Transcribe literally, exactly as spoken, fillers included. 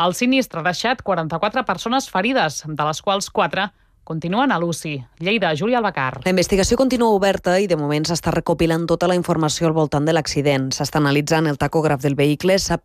El sinistre ha deixat quaranta-quatre persones ferides, de les quals quatre continuen a l'U C I. Lleida, Júlia Albacar. La investigació continua oberta i de moment s'està recopilant tota la informació al voltant de l'accident. S'està analitzant el tacògraf del vehicle, s'ha